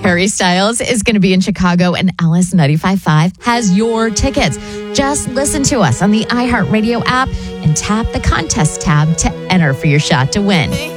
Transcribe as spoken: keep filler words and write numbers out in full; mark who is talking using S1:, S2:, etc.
S1: Harry Styles is going to be in Chicago, and Alice ninety-five point five has your tickets. Just listen to us on the iHeartRadio app and tap the contest tab to enter for your shot to win.